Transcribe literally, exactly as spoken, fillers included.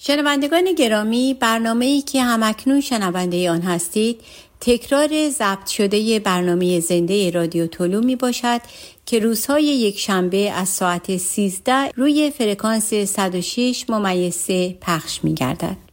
شنوندگان گرامی، برنامه‌ای که همکنون شنونده آن هستید تکرار ضبط شده برنامه زنده رادیو طلوع می باشد که روزهای یک شنبه از ساعت سیزده روی فرکانس صد و شش ممیز سه پخش می گردد.